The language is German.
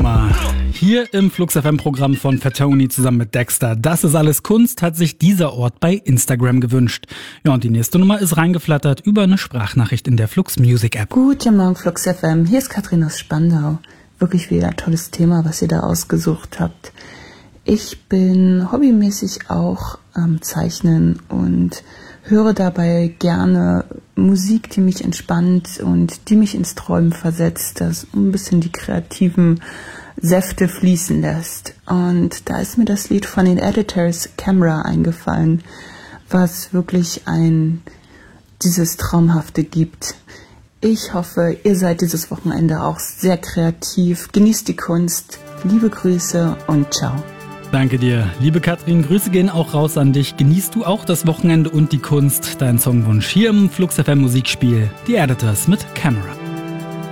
Nummer. Hier im Flux FM Programm von Fatoni zusammen mit Dexter. Das ist alles Kunst, hat sich dieser Ort bei Instagram gewünscht. Ja, und die nächste Nummer ist reingeflattert über eine Sprachnachricht in der Flux Music App. Guten Morgen, Flux FM. Hier ist Katrin aus Spandau. Wirklich wieder ein tolles Thema, was ihr da ausgesucht habt. Ich bin hobbymäßig auch am Zeichnen und höre dabei gerne Musik, die mich entspannt und die mich ins Träumen versetzt, das ein bisschen die kreativen Säfte fließen lässt. Und da ist mir das Lied von den Editors Camera eingefallen, was wirklich dieses Traumhafte gibt. Ich hoffe, ihr seid dieses Wochenende auch sehr kreativ. Genießt die Kunst. Liebe Grüße und ciao. Danke dir. Liebe Katrin, Grüße gehen auch raus an dich. Genießt du auch das Wochenende und die Kunst? Dein Songwunsch hier im Flux FM Musikspiel. Die Editors mit Camera.